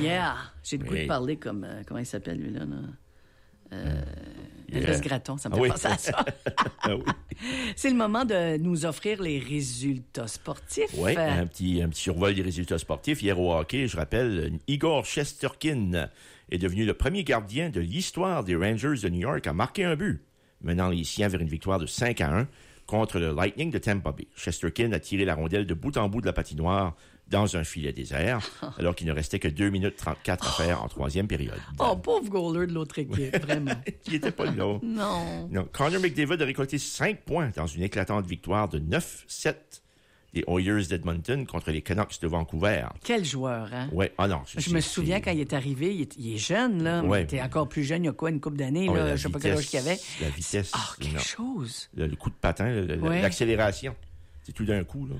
Yeah! J'ai le goût de parler comme... comment il s'appelle, lui, là? Elvis Gratton, ça me fait penser à ça. Oui. C'est le moment de nous offrir les résultats sportifs. Oui, un petit survol des résultats sportifs. Hier au hockey, je rappelle, Igor Shesterkin est devenu le premier gardien de l'histoire des Rangers de New York à marquer un but, menant les siens vers une victoire de 5-1 contre le Lightning de Tampa Bay. Shesterkin a tiré la rondelle de bout en bout de la patinoire dans un filet désert, alors qu'il ne restait que 2 minutes 34 à faire en troisième période. Oh, pauvre goaler de l'autre équipe, vraiment. Il était pas là. Non. Connor McDavid a récolté 5 points dans une éclatante victoire de 9-7 des Oilers d'Edmonton contre les Canucks de Vancouver. Quel joueur, hein? Oui, Je me souviens quand il est arrivé, il est jeune, là. Ouais. Il était encore plus jeune, il y a quoi, une couple d'années, là. Je sais pas quel âge qu'il avait. La vitesse. Quelque chose. Le coup de patin, l'accélération. C'est tout d'un coup, là.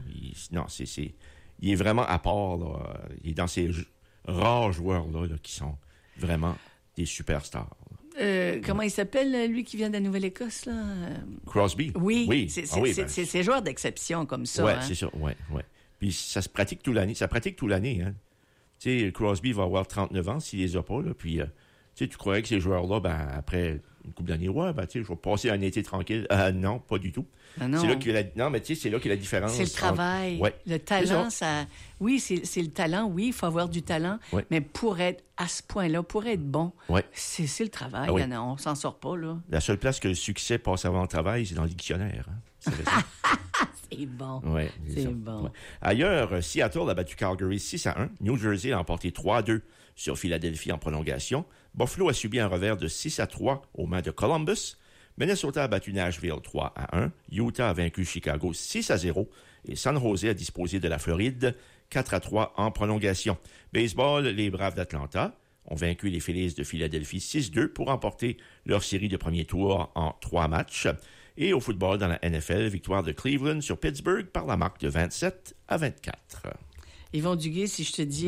Il est vraiment à part, là. Il est dans ces rares joueurs-là, là, qui sont vraiment des superstars. Comment il s'appelle, lui qui vient de la Nouvelle-Écosse, là? Crosby. Oui. C'est ces joueurs d'exception comme ça. Ouais, hein? c'est ça, ouais. Puis ça se pratique toute l'année. Ça pratique toute l'année, hein. Tu sais, Crosby va avoir 39 ans s'il les a pas, là. Puis, tu sais, tu croyais que ces joueurs-là, après une couple d'années, tu sais, je vais passer un été tranquille. Non, pas du tout. Ah non. C'est là non, mais tu sais, c'est là qu'il y a la différence. C'est le travail. Ouais. Le talent, ça. Oui, c'est le talent. Oui, il faut avoir du talent. Ouais. Mais pour être à ce point-là, pour être bon, c'est le travail. Ah, oui. On s'en sort pas, là. La seule place que le succès passe avant le travail, c'est dans le dictionnaire. Hein. C'est bon. Ouais, c'est bon. Ouais. Ailleurs, Seattle a battu Calgary 6-1. New Jersey a emporté 3-2 sur Philadelphie en prolongation. Buffalo a subi un revers de 6-3 aux mains de Columbus. Minnesota a battu Nashville 3-1. Utah a vaincu Chicago 6-0. Et San Jose a disposé de la Floride 4-3 en prolongation. Baseball, les Braves d'Atlanta ont vaincu les Phillies de Philadelphie 6-2 pour remporter leur série de premier tour en 3 matchs. Et au football, dans la NFL, victoire de Cleveland sur Pittsburgh par la marque de 27-24. Yvon Duguay, si je te dis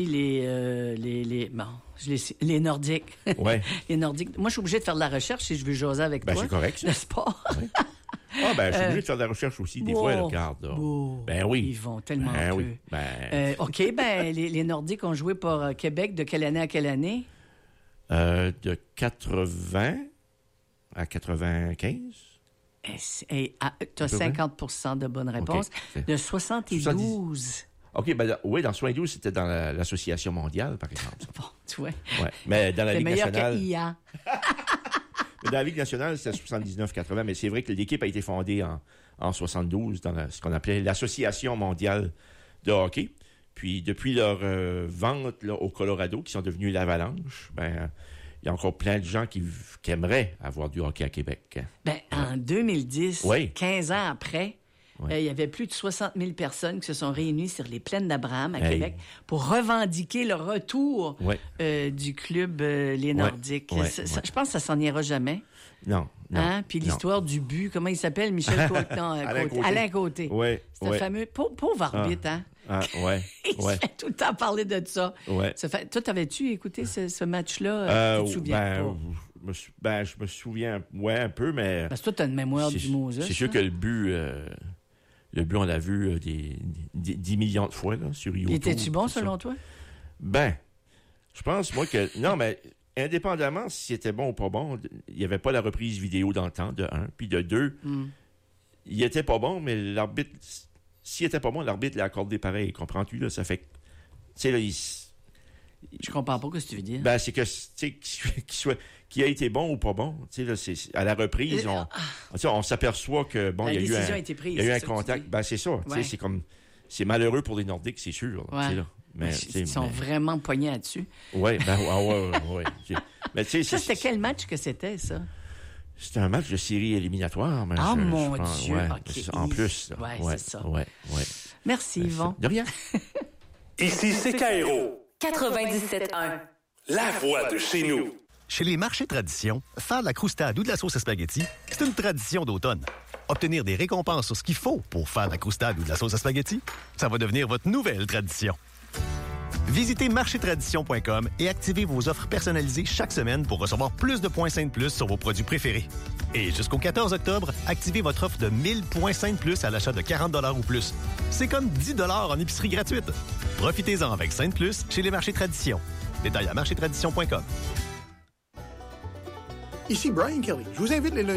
les Nordiques. Ouais. Les Nordiques. Moi, je suis obligé de faire de la recherche si je veux jaser avec toi. C'est correct, ça. Le sport. Ouais. Je suis obligé de faire de la recherche aussi, des fois, regarde. Ben oui. Ils vont tellement oui. OK, les Nordiques ont joué pour Québec de quelle année à quelle année? De 80 à 95. Tu as 50% de bonnes réponses. Okay. De 72. OK, oui, dans 72, c'était dans l'Association mondiale, par exemple. Ça. Bon, tu vois. Ouais, mais dans la Ligue nationale... C'est meilleur qu'IA. Mais dans la Ligue nationale, c'était 79-80, mais c'est vrai que l'équipe a été fondée en 72 dans ce qu'on appelait l'Association mondiale de hockey. Puis, depuis leur vente là, au Colorado, qui sont devenus l'Avalanche, il y a encore plein de gens qui aimeraient avoir du hockey à Québec. En 2010, 15 ans après, il y avait plus de 60 000 personnes qui se sont réunies sur les plaines d'Abraham à Québec pour revendiquer le retour du club Les Nordiques. Je pense que ça s'en ira jamais. Non. Hein? Puis l'histoire du but, comment il s'appelle? Michel Côté. Alain Côté. Oui. C'est un fameux... Pauvre arbitre, hein? Il fait tout le temps parler de ça. Toi, t'avais-tu écouté ce match-là? Tu te souviens pas? Je me souviens, un peu, mais... Parce que toi, t'as une mémoire du Moses. C'est sûr que le but, on l'a vu des 10 millions de fois là, sur YouTube. Étais-tu bon, selon toi? Je pense, moi, que... Non, mais indépendamment si c'était bon ou pas bon, il n'y avait pas la reprise vidéo dans le temps, de 1. Puis de 2, il était pas bon, mais l'arbitre... S'il était pas bon, l'arbitre l'a accordé pareil. Comprends-tu, là? Ça fait... Tu sais, là, Je comprends pas ce que tu veux dire. C'est que, tu sais, qu'il a été bon ou pas bon. Tu sais, là, c'est, à la reprise, on s'aperçoit que, bon, il y a eu un contact. C'est ça. Tu sais, c'est comme, c'est malheureux pour les Nordiques, c'est sûr. Là, là. Mais, ils sont vraiment poignés là-dessus. Ouais. Mais tu sais, ça, c'était quel match que c'était, ça? C'était un match de série éliminatoire. Mais mon Dieu! Ouais, okay. En plus. C'est ça. Ouais. Merci, Yvon. De rien. Ici, c'est Cairo. 97.1. La voix de chez nous. Chez les marchés tradition, faire de la croustade ou de la sauce à spaghetti, c'est une tradition d'automne. Obtenir des récompenses sur ce qu'il faut pour faire de la croustade ou de la sauce à spaghetti, ça va devenir votre nouvelle tradition. Visitez marchétradition.com et activez vos offres personnalisées chaque semaine pour recevoir plus de points Saint Plus sur vos produits préférés. Et jusqu'au 14 octobre, activez votre offre de 1000 points Saint Plus à l'achat de 40 $ ou plus. C'est comme 10 $ en épicerie gratuite. Profitez-en avec Saint Plus chez les marchés Tradition. Détails à marchétradition.com. Ici Brian Kelly. Je vous invite les lundis